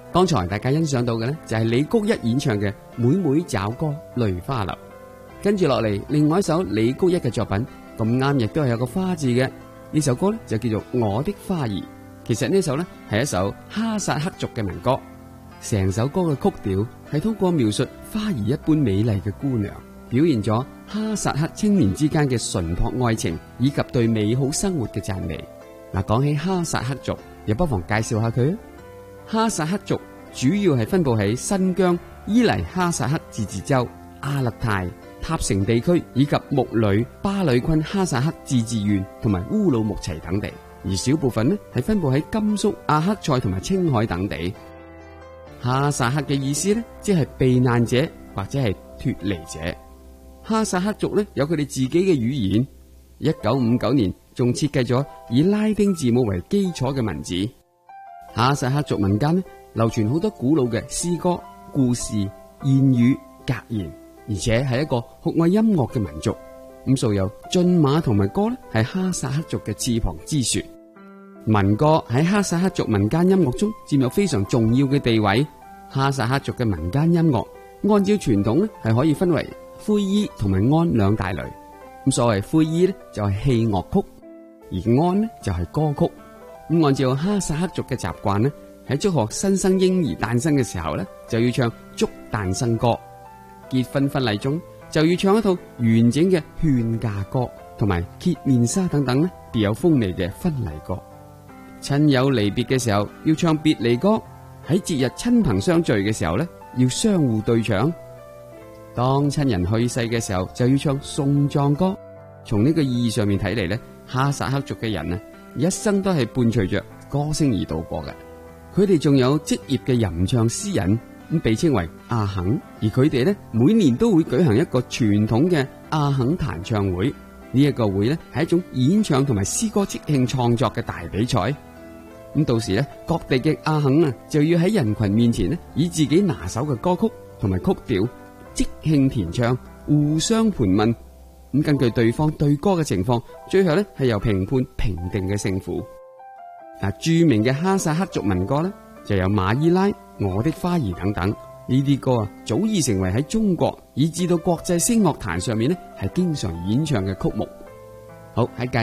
剛才大家欣賞到嘅呢，就係李谷一演唱嘅《妹妹找歌淚花流》。跟住落嚟，另外一首李谷一嘅作品，咁啱亦都係有個花字嘅。呢首歌呢，就叫做《我的花兒》。其實呢首呢，係一首哈薩克族嘅民歌，成首歌嘅曲調係通過描述花兒一般美麗嘅姑娘，表現咗哈薩克青年之間嘅純樸愛情以及對美好生活嘅讚美。嗱，講起哈薩克族，又不妨介紹下佢啊。哈薩克族主要係分布喺新疆伊犁哈薩克自治州、阿勒泰、塔城地區以及木里、巴里坤哈薩克自治縣同埋烏魯木齊等地，而小部分呢係分布喺甘肅、阿克賽同埋青海等地。哈薩克嘅意思呢，即係避難者或者係脫離者。哈薩克族呢有佢哋自己嘅語言。1959年仲設計咗以拉丁字母為基礎嘅文字。哈薩克族民間呢流傳好多古老嘅詩歌、故事、諺語、格言，而且係一個酷愛音樂嘅民族。咁素有駿馬同埋歌呢係哈薩克族嘅翅膀之說。民歌喺哈薩克族民間音樂中佔有非常重要嘅地位。哈薩克族嘅民間音樂按照傳統呢係可以分為灰衣同埋安兩大類。咁所謂灰衣呢就係器樂曲，而安呢就係歌曲。咁按照哈薩克族嘅習慣呢，喺祝賀新生嬰兒誕生嘅時候呢，就要唱祝誕生歌；結婚婚禮中就要唱一套完整嘅勸嫁歌，同埋揭面紗等等呢別有風味嘅婚禮歌。親友離別嘅時候要唱別離歌，喺節日親朋相聚嘅時候呢，要相互對唱。當親人去世嘅時候就要唱送葬歌。從呢個意義上面睇嚟呢，哈薩克族嘅人啊，一生都係伴隨着歌聲而度過嘅。佢哋仲有職業嘅吟唱詩人，咁被稱為阿肯。而佢哋呢，每年都會舉行一個傳統嘅阿肯彈唱會。呢一個會呢，係一種演唱同埋詩歌即興創作嘅大比賽。咁到時呢，各地嘅阿肯啊就要喺人群面前呢，以自己拿手嘅歌曲同埋曲調即興填唱，互相盤問。咁根據對方對歌嘅情況，最後呢係由評判評定嘅勝負。著名嘅哈薩克族民歌呢，就有馬伊拉、我的花兒等等。呢啲歌啊，早已成為喺中國以至到國際聲樂壇上面呢係經常演唱嘅曲目。好，喺介